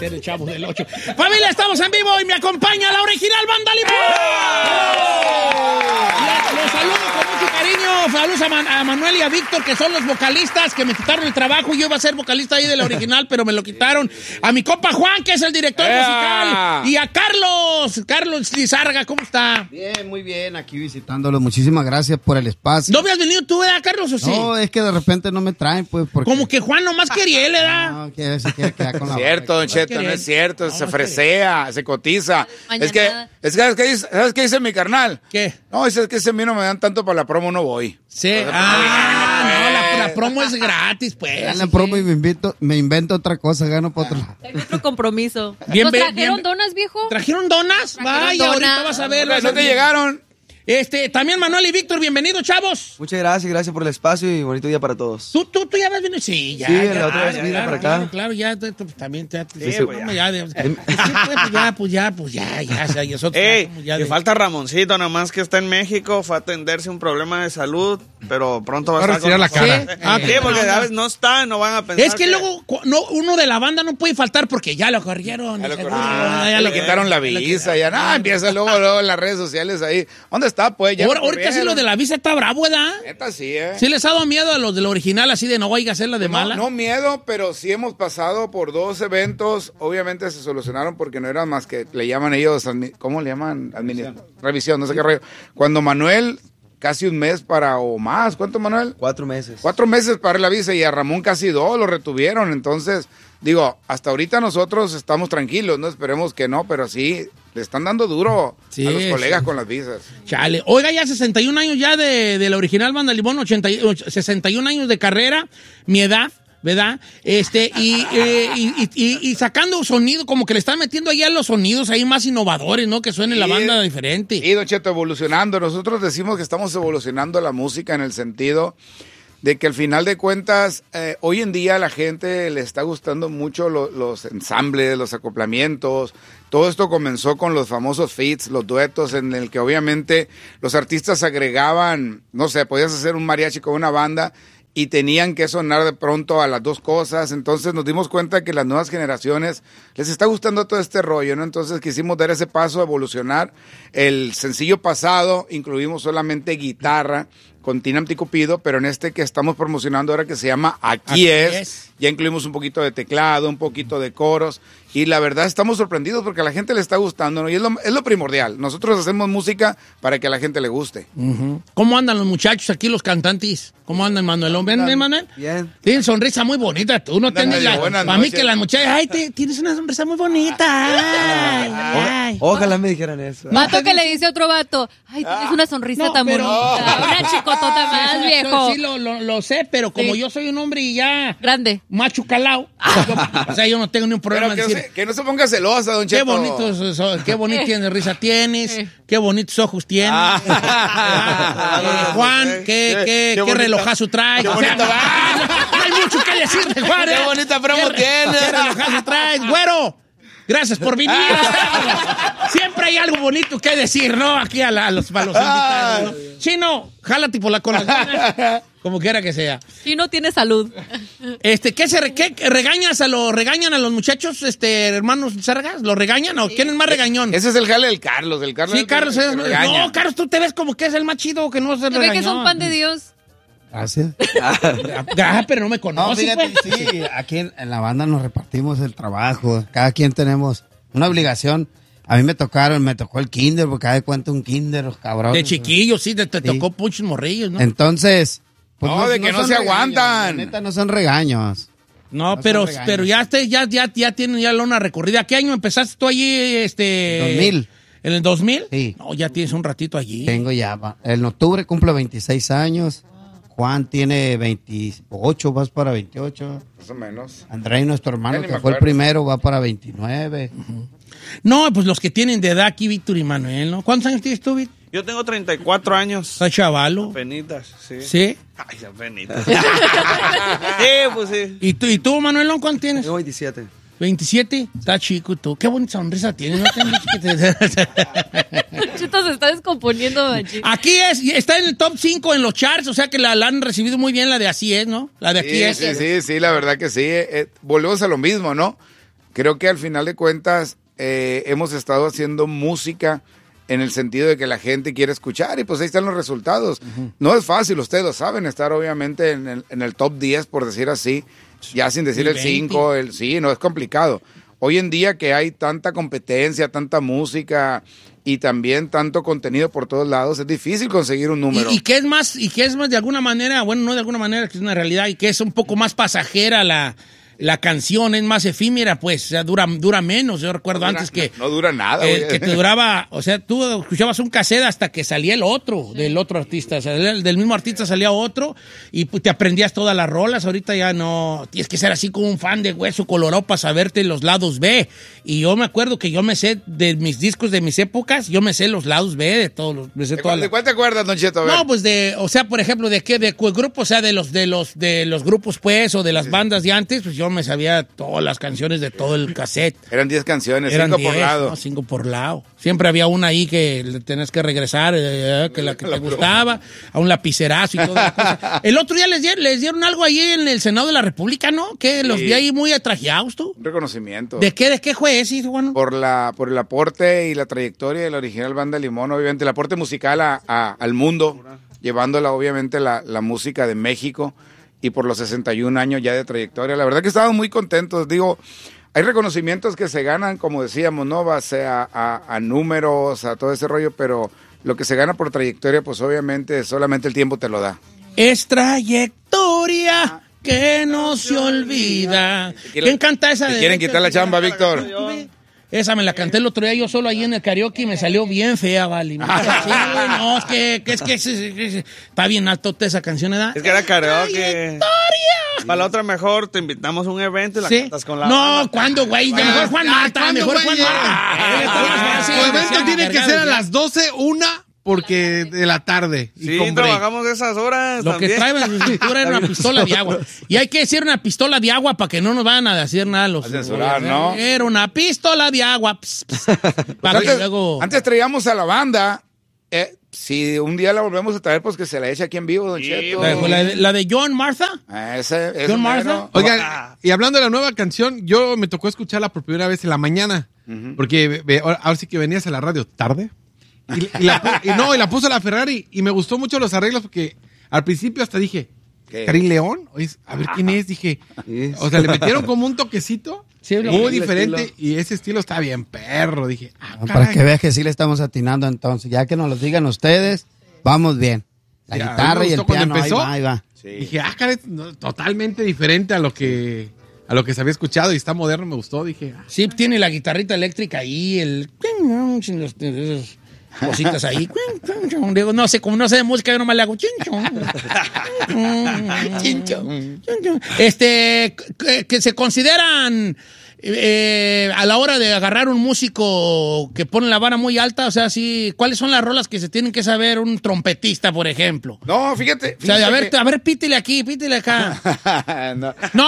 ser el Chavo del 8. Familia, estamos en vivo y me acompaña la original Banda Limón. Los saludo con mucho cariño. Saludos a Manuel y a Víctor, que son los vocalistas que me quitaron el trabajo. Yo iba a ser vocalista ahí de la original, pero me lo quitaron. A mi compa Juan, que es el director musical. Y a Carlos Lizarga, ¿cómo está? Bien, muy bien, aquí visitándolo. Muchísimas gracias por el espacio. ¿No habías venido tú, verdad, Carlos, o sí? No, es que de repente no me traen, pues, porque... Como que Juan nomás quería él, ¿verdad? No, que se quiere quedar con la... Cierto, Don Cheto, no es cierto, se fresea, se cotiza. ¿Sabes qué dice mi carnal? ¿Qué? No, es que ese a mí no me dan tanto para la promo, no voy. Sí, la promo es gratis, pues. En la promo y me invento otra cosa, gano para otro lado. Tengo otro compromiso. Bien, ¿Nos trajeron donas, viejo? ¿Trajeron donas? Vaya, ahorita vas a ver. ¿No te llegaron? También Manuel y Víctor, bienvenidos, chavos. Muchas gracias por el espacio y bonito día para todos. ¿Tú ya has venido? Sí, ya. Sí, la otra vez vine para acá. Claro, ya, también te... Que falta Ramoncito, nada más que está en México, fue a atenderse un problema de salud, pero pronto va a estar con la cara. Sí, porque a veces no está, no van a pensar. Es que luego uno de la banda no puede faltar porque ya lo corrieron. Ya le quitaron la visa, ya empieza luego en las redes sociales ahí. ¿Dónde está, pues? Ya ahorita sí lo de la visa está bravo, ¿verdad? Neta, sí, ¿eh? ¿Sí les ha dado miedo a los del original así de no vaya a hacerla de mala? No miedo, pero sí hemos pasado por 2 eventos. Obviamente se solucionaron porque no eran más que, le llaman ellos, ¿cómo le llaman? Revisión, no sé qué rollo. Cuando Manuel, casi un mes o más. ¿Cuánto, Manuel? 4 meses. 4 meses para la visa y a Ramón casi 2, lo retuvieron. Entonces, digo, hasta ahorita nosotros estamos tranquilos, ¿no? Esperemos que no, pero sí... Le están dando duro a los colegas con las visas. Chale. Oiga, ya 61 años ya de la original Banda Limón, 61 años de carrera, mi edad, ¿verdad? Y sacando sonido, como que le están metiendo ahí a los sonidos ahí más innovadores, ¿no? Que suene la banda diferente. Y Don Cheto, evolucionando. Nosotros decimos que estamos evolucionando la música en el sentido de que al final de cuentas, hoy en día a la gente le está gustando mucho los ensambles, los acoplamientos. Todo esto comenzó con los famosos feats, los duetos, en el que obviamente los artistas agregaban, no sé, podías hacer un mariachi con una banda y tenían que sonar de pronto a las 2 cosas. Entonces nos dimos cuenta que las nuevas generaciones les está gustando todo este rollo, ¿no? Entonces quisimos dar ese paso a evolucionar. El sencillo pasado incluimos solamente guitarra con Tinam Ticupido, pero en este que estamos promocionando ahora que se llama Aquí es, ya incluimos un poquito de teclado, un poquito de coros, y la verdad estamos sorprendidos porque a la gente le está gustando, ¿no? Y es lo primordial. Nosotros hacemos música para que a la gente le guste. ¿Cómo andan los muchachos aquí, los cantantes? ¿Cómo andan, Manuel? ¿Ven, Manuel? Bien. Tienes sonrisa muy bonita. Tú no tienes para mí que las muchachas, ay, tienes una sonrisa muy bonita. Ay. Ojalá me dijeran eso. Vato que le dice a otro vato, ay, tienes una sonrisa tan bonita. Una chicotota más, viejo. Sí, lo sé, pero como yo soy un hombre y ya... Grande. Macho calao. O sea, yo no tengo ni un problema pero en decir... que no se ponga celosa, Don Cheto. Qué bonita risa tienes, qué bonitos ojos tienes. Juan, qué relojazo traes. No hay mucho que decir de Juan. Qué bonita promo tiene. Qué relojazo traes. Güero, gracias por venir. Siempre hay algo bonito que decir, ¿no? Aquí a los invitados, ¿no? Chino, jálate por la cola. Como quiera que sea. Y no tiene salud. ¿Qué regañan a los muchachos, hermanos Sargas? ¿Lo regañan o quién es más regañón? Ese es el jale del Carlos. Sí, Carlos es... No, Carlos, tú te ves como que es el más chido que no es el regañón. Se ve que es un pan de Dios. Gracias. Pero no me conoces. No, fíjate, sí, aquí en la banda nos repartimos el trabajo. Cada quien tenemos una obligación. A mí me tocó el kinder, porque cada de cuenta un kinder, los cabrones. De chiquillos, sí, te tocó muchos morrillos, ¿no? Entonces... Pues de que no se aguantan. La neta, no son regaños. No, pero ya tienen ya una recorrida. ¿Qué año empezaste tú allí? 2000. ¿En el 2000? Sí. No, ya tienes un ratito allí. Tengo ya. En octubre cumplo 26 años. Juan tiene 28, vas para 28. Más o menos. Andrei, nuestro hermano, que fue el primero, va para 29. No, pues los que tienen de edad aquí, Víctor y Manuel, ¿no? ¿Cuántos años tienes tú, Víctor? Yo tengo 34 años. ¿Estás chavalo? Penitas, sí. ¿Sí? Ay, penitas. Sí, pues sí. ¿Y tú, Manuelón, cuánto tienes? Tengo 27. 27, está chico tú. Qué bonita sonrisa tienes. ¿No Chito se está descomponiendo, Machi. Aquí está en el top 5 en los charts, o sea que la han recibido muy bien la de Así Es, ¿no? La de Aquí Es. Sí, la verdad que sí. Volvemos a lo mismo, ¿no? Creo que al final de cuentas hemos estado haciendo música en el sentido de que la gente quiere escuchar y pues ahí están los resultados. No es fácil, ustedes lo saben, estar obviamente en el top 10, por decir así, ya sin decir el 5, sí, no es complicado. Hoy en día que hay tanta competencia, tanta música y también tanto contenido por todos lados, es difícil conseguir un número. ¿Y qué es más de alguna manera, bueno, no de alguna manera, que es una realidad, y que es un poco más pasajera la canción, es más efímera, pues, o sea, dura menos. Yo recuerdo antes que... No dura nada, que te duraba, o sea, tú escuchabas un cassette hasta que salía el otro, del otro artista, o sea, del mismo artista salía otro, y pues, te aprendías todas las rolas. Ahorita ya no, tienes que ser así como un fan de Hueso Colorado para saberte los lados B. Y yo me acuerdo que yo me sé de mis discos de mis épocas, yo me sé los lados B de todos los... Me sé ¿De cuál te acuerdas, Don Cheto? No, pues o sea, por ejemplo, de qué grupo, o sea, de los grupos, pues, o de las bandas de antes, pues yo me sabía todas las canciones de todo el cassette. Eran 10 canciones, 5 por lado. No, 5 por lado. Siempre había una ahí que le tenías que regresar, que la que te gustaba, a un lapicerazo y toda la cosa. El otro día les dieron algo ahí en el Senado de la República, ¿no? Que los vi ahí muy atrajeados, tú. Un reconocimiento. ¿De qué fue ese, bueno? Por el aporte y la trayectoria de la original Banda Limón, obviamente, el aporte musical al mundo, llevándola, obviamente, la música de México, y por los 61 años ya de trayectoria. La verdad que estábamos muy contentos. Digo, hay reconocimientos que se ganan, como decíamos, ¿no? Base a números, a todo ese rollo, pero lo que se gana por trayectoria, pues obviamente solamente el tiempo te lo da. Es trayectoria que no se olvida. ¿Quién canta esa? ¿Te quieren quitar la chamba, Víctor? Esa me la canté el otro día yo solo ahí en el karaoke y me salió bien fea, vale. Sí, no, es que está bien alto esa canción, ¿verdad? Es que era karaoke. Para la otra mejor te invitamos a un evento y la cantas con la banda. ¿Cuándo, güey? Mejor Juan Mata, mejor Juan Mata. El evento tiene que ser a las 12, 1, porque de la tarde. Sí, trabajamos esas horas. Lo también. que trae en su cintura era una pistola de agua. Y hay que decir una pistola de agua para que no nos vayan a decir nada los... A censurar, ¿no? Era una pistola de agua. Para que luego... Antes traíamos a la banda. Si un día la volvemos a traer, pues que se la eche aquí en vivo, Don Cheto. ¿La de John Martha? John Martha. Oigan, y hablando de la nueva canción, yo me tocó escucharla por primera vez en la mañana. Porque ahora sí que venías a la radio tarde. Y la puso la Ferrari y me gustó mucho los arreglos porque al principio hasta dije, ¿Karim León? A ver quién es, dije. O sea, le metieron como un toquecito muy diferente estilo. Y ese estilo está bien perro, dije. Para que veas que sí le estamos atinando entonces, ya que nos lo digan ustedes, vamos bien. La guitarra y el piano, ahí va. Sí. Dije, caray, totalmente diferente a lo que se había escuchado y está moderno, me gustó, dije. Sí, tiene la guitarrita eléctrica ahí, cositas ahí. Digo, no sé, como no sé de música, yo nomás le hago que se consideran a la hora de agarrar un músico que pone la vara muy alta, o sea, sí, ¿cuáles son las rolas que se tienen que saber un trompetista, por ejemplo? No, fíjate. O sea, a ver, pítele aquí, pítele acá. No,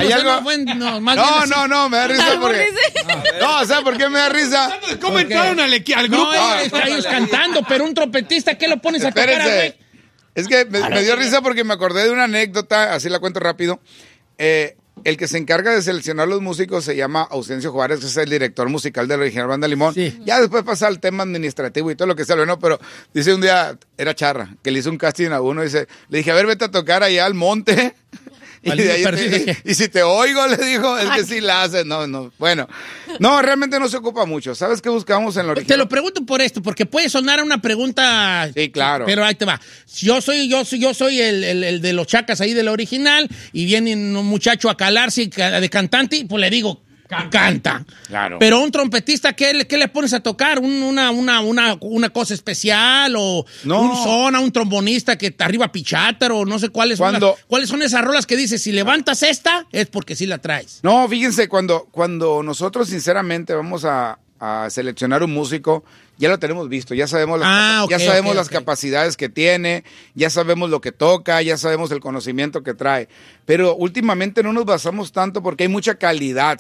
me da risa porque... No, ¿sabes por qué me da risa? ¿Cómo entraron al grupo? No, está ellos cantando, pero un trompetista, ¿qué lo pones a tocar, güey? Es que me dio risa porque me acordé de una anécdota, así la cuento rápido. El que se encarga de seleccionar los músicos se llama Ausencio Juárez, que es el director musical de la original Banda Limón. Sí. Ya después pasa el tema administrativo y todo lo que sale, ¿no? Pero dice un día, era Charra, que le hizo un casting a uno y le dije, a ver, vete a tocar allá al monte. Y, de ahí y si te oigo, le dijo, es que sí la hace. No, bueno. No, realmente no se ocupa mucho. ¿Sabes qué buscamos en la original? Te lo pregunto por esto, porque puede sonar una pregunta. Sí, claro. Pero ahí te va. Yo soy el de los chacas ahí de la original y viene un muchacho a calarse de cantante, pues le digo, canta. Claro. Pero un trompetista, ¿qué le pones a tocar? ¿Una cosa especial? ¿O un trombonista que te arriba pichátaro? O no sé cuáles son esas rolas que dices, si levantas esta, es porque sí la traes. No, fíjense, cuando nosotros sinceramente vamos a seleccionar un músico, ya lo tenemos visto, ya sabemos las capacidades que tiene, ya sabemos lo que toca, ya sabemos el conocimiento que trae. Pero últimamente no nos basamos tanto porque hay mucha calidad, sí.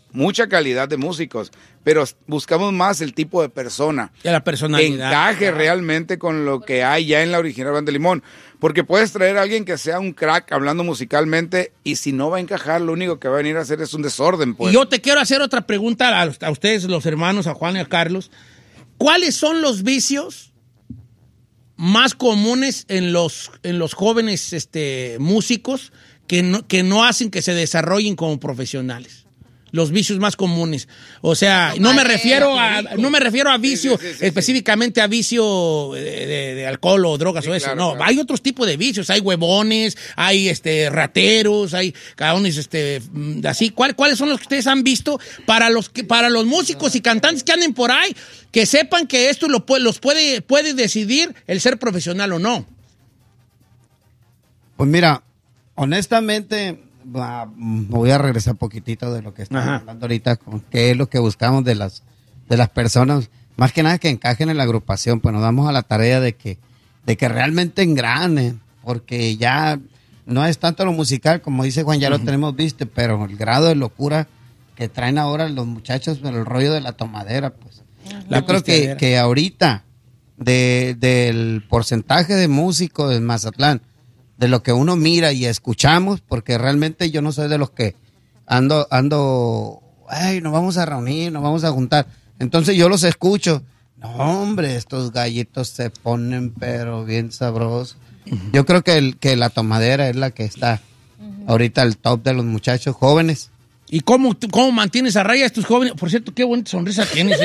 mucha calidad de músicos, pero buscamos más el tipo de persona. Y la Que personalidad. encaje realmente con lo que hay ya en la original Banda Limón. Porque puedes traer a alguien que sea un crack hablando musicalmente y si no va a encajar, lo único que va a venir a hacer es un desorden, pues. Y yo te quiero hacer otra pregunta a ustedes, los hermanos, a Juan y a Carlos. ¿Cuáles son los vicios más comunes en los jóvenes músicos que no hacen que se desarrollen como profesionales? Los vicios más comunes. O sea, no me refiero a vicio, específicamente a vicio de alcohol o drogas o eso. Claro, No, claro. hay otros tipos de vicios. Hay huevones, hay rateros, hay caones, así. ¿Cuáles son los que ustedes han visto para los músicos y cantantes que anden por ahí, que sepan que esto los puede decidir el ser profesional o no? Pues mira, honestamente, me voy a regresar poquitito de lo que estamos hablando ahorita, con qué es lo que buscamos de las personas, más que nada que encajen en la agrupación, pues nos damos a la tarea de que realmente engranen, porque ya no es tanto lo musical, como dice Juan, ya lo tenemos visto, pero el grado de locura que traen ahora los muchachos, el rollo de la tomadera, pues. Yo creo que ahorita, del porcentaje de músicos de Mazatlán, de lo que uno mira y escuchamos, porque realmente yo no soy de los que ando, ay, nos vamos a reunir, nos vamos a juntar. Entonces yo los escucho. No, hombre, estos gallitos se ponen pero bien sabrosos. Yo creo que la tomadera es la que está ahorita al top de los muchachos jóvenes. ¿Y cómo mantienes a raya a estos jóvenes? Por cierto, qué bonita sonrisa tienes,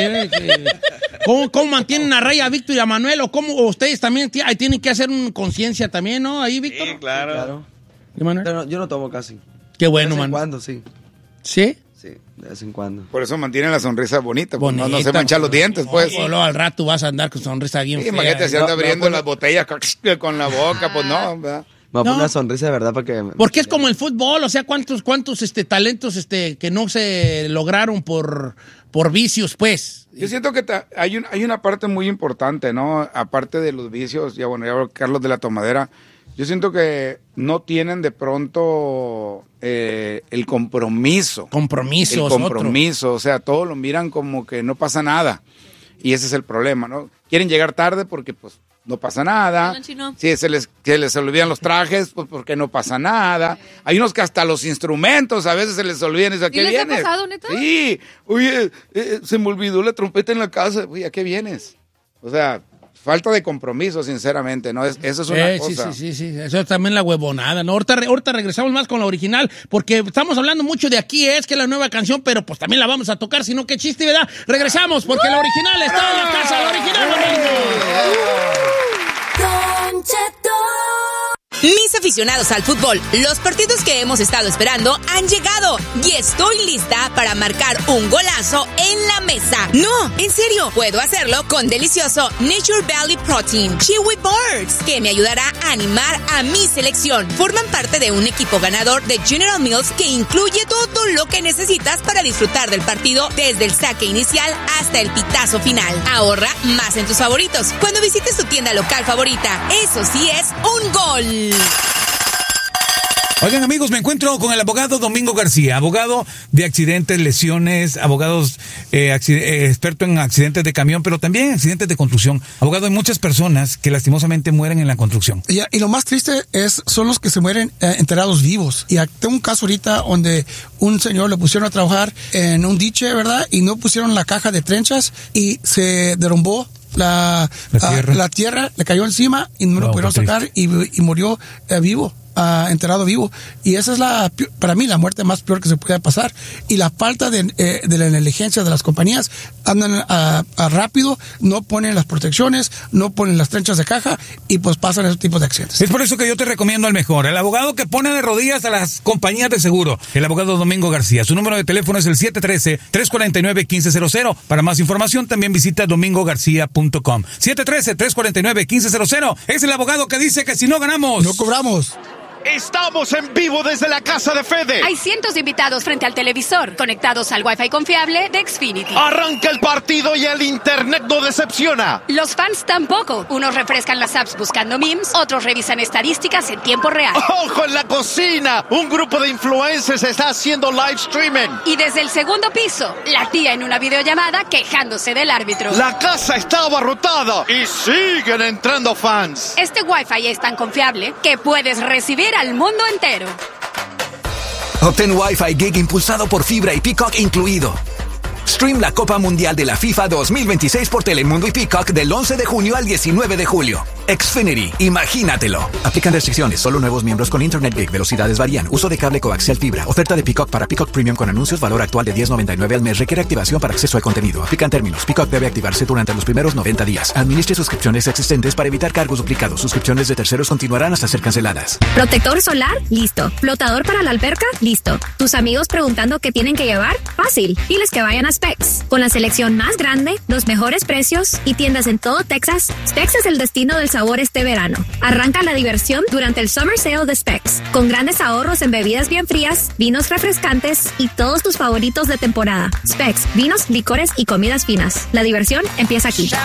¿Cómo mantienen a raya a Víctor y a Manuel? ¿O cómo ustedes también tienen que hacer una conciencia también, no? Ahí, Víctor. Sí, claro. ¿Y Manuel? Pero yo no tomo casi. Qué bueno, De vez en Manuel. cuando, sí. ¿Sí? Sí, de vez en cuando. Por eso mantienen la sonrisa bonita, pues, no se Bonita, manchan los dientes, pues. No, luego al rato vas a andar con sonrisa bien Sí, fea. imagínate, se ¿eh? anda abriendo las botellas con la boca, pues no, ¿verdad? Me voy a poner No. una sonrisa de verdad para que... Porque es como el fútbol, o sea, cuántos talentos que no se lograron por vicios, pues. Yo siento que hay una parte muy importante, ¿no? Aparte de los vicios, ya habló Carlos de la tomadera, yo siento que no tienen de pronto el compromiso. Compromisos. El compromiso, o sea, todos lo miran como que no pasa nada. Y ese es el problema, ¿no? Quieren llegar tarde porque, pues, no pasa nada. Hola, Chino. Sí, se les olvidan los trajes, pues porque no pasa nada. Hay unos que hasta los instrumentos a veces se les olvidan. ¿A qué les ha vienes? pasado, neta? Sí. Oye, se me olvidó la trompeta en la casa. Oye, ¿a qué vienes? O sea, falta de compromiso, sinceramente, ¿no? Eso es una cosa. Sí. Eso es también la huevonada, ¿no? Ahorita regresamos más con la original, porque estamos hablando mucho de Aquí Es, que es la nueva canción, pero pues también la vamos a tocar, si no, qué chiste, ¿verdad? Regresamos, porque la original está en la casa, la original, Mis aficionados al fútbol, los partidos que hemos estado esperando han llegado y estoy lista para marcar un golazo en la mesa. No, en serio, puedo hacerlo con delicioso Nature Valley Protein Chewy Birds, que me ayudará a animar a mi selección. Forman parte de un equipo ganador de General Mills que incluye todo lo que necesitas para disfrutar del partido desde el saque inicial hasta el pitazo final. Ahorra más en tus favoritos cuando visites tu tienda local favorita. Eso sí es un gol. Oigan, amigos, me encuentro con el abogado Domingo García, abogado de accidentes, lesiones, abogados experto en accidentes de camión, pero también accidentes de construcción. Abogado, hay muchas personas que lastimosamente mueren en la construcción. Y lo más triste son los que se mueren enterrados vivos. Y tengo un caso ahorita donde un señor lo pusieron a trabajar en un diche, ¿verdad? Y no pusieron la caja de trenchas y se derrumbó la tierra, le cayó encima y no lo pudieron sacar y murió vivo. Enterrado vivo. Y esa es para mí la muerte más peor que se puede pasar. Y la falta de la negligencia de las compañías, andan rápido, no ponen las protecciones, no ponen las trenchas de caja y pues pasan ese tipo de accidentes. Es por eso que yo te recomiendo al mejor, el abogado que pone de rodillas a las compañías de seguro, el abogado Domingo García. Su número de teléfono es el 713-349-1500. Para más información también visita domingogarcia.com. 713-349-1500. Es el abogado que dice que si no ganamos, no cobramos. Estamos en vivo desde la casa de Fede. Hay cientos de invitados frente al televisor, conectados al Wi-Fi confiable de Xfinity. Arranca el partido y el internet no decepciona. Los fans tampoco. Unos refrescan las apps buscando memes, otros revisan estadísticas en tiempo real. ¡Ojo en la cocina! Un grupo de influencers está haciendo live streaming. Y desde el segundo piso, la tía en una videollamada quejándose del árbitro. La casa está abarrotada y siguen entrando fans. Este Wi-Fi es tan confiable que puedes recibir al mundo entero. Obtén Wi-Fi Gig impulsado por fibra y Peacock incluido. Stream la Copa Mundial de la FIFA 2026 por Telemundo y Peacock del 11 de junio al 19 de julio. Xfinity, imagínatelo. Aplican restricciones, solo nuevos miembros con Internet Gig, velocidades varían, uso de cable coaxial fibra, oferta de Peacock para Peacock Premium con anuncios, valor actual de $10.99 al mes, requiere activación para acceso al contenido. Aplican términos, Peacock debe activarse durante los primeros 90 días. Administre suscripciones existentes para evitar cargos duplicados. Suscripciones de terceros continuarán hasta ser canceladas. ¿Protector solar? Listo. ¿Flotador para la alberca? Listo. ¿Tus amigos preguntando qué tienen que llevar? Fácil. Diles que vayan a Specs. Con la selección más grande, los mejores precios y tiendas en todo Texas, Specs es el destino del sabor este verano. Arranca la diversión durante el Summer Sale de Specs, con grandes ahorros en bebidas bien frías, vinos refrescantes y todos tus favoritos de temporada. Specs, vinos, licores y comidas finas. La diversión empieza aquí.